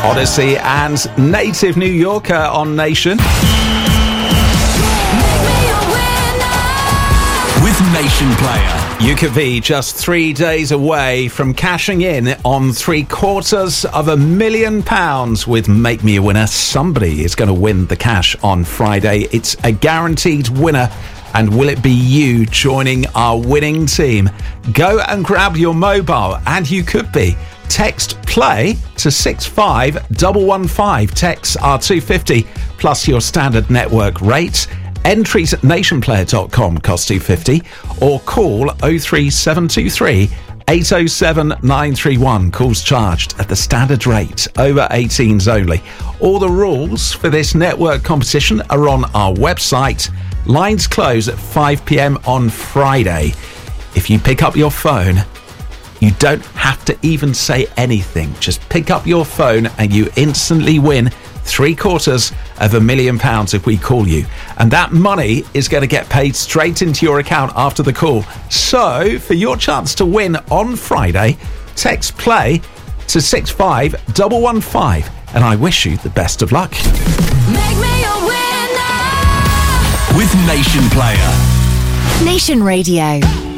Odyssey and Native New Yorker on Nation. With Nation Player. You could be just 3 days away from cashing in on £750,000 with Make Me a Winner. Somebody is going to win the cash on Friday. It's a guaranteed winner. And will it be you joining our winning team? Go and grab your mobile, and you could be. Text play to 65115. Texts are $2.50 plus your standard network rates. Entries at nationplayer.com cost $2.50, or call 03723 807 931. Calls charged at the standard rate. Over 18s only. All the rules for this network competition are on our website. Lines close at 5 p.m. on Friday. If you pick up your phone, you don't have to even say anything. Just pick up your phone and you instantly win £750,000 if we call you. And that money is going to get paid straight into your account after the call. So, for your chance to win on Friday, text play to 65115. And I wish you the best of luck. Make me a winner with Nation Player. Nation Radio.